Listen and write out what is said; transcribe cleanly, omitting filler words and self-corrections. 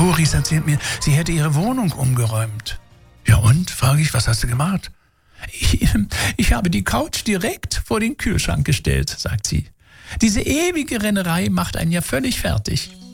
Doris erzählt mir, sie hätte ihre Wohnung umgeräumt. Ja und, frage ich, was hast du gemacht? Ich habe die Couch direkt vor den Kühlschrank gestellt, sagt sie. Diese ewige Rennerei macht einen ja völlig fertig.